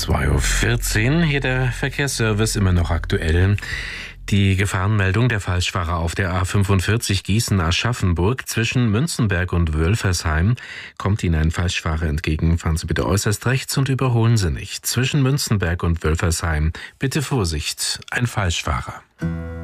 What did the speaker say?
2:14 Uhr, hier der Verkehrsservice immer noch aktuell. Die Gefahrenmeldung: der Falschfahrer auf der A45 Gießen-Aschaffenburg zwischen Münzenberg und Wölfersheim. Kommt Ihnen ein Falschfahrer entgegen, fahren Sie bitte äußerst rechts und überholen Sie nicht. Zwischen Münzenberg und Wölfersheim bitte Vorsicht, ein Falschfahrer.